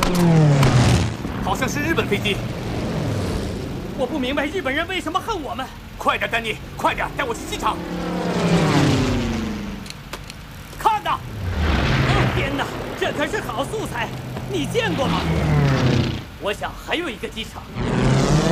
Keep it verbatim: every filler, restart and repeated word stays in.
好像是日本飞机。 我不明白日本人为什么恨我们。 快点，丹尼，快点，带我去机场。看呐！ 天哪，这可是好素材，你见过吗？我想还有一个机场。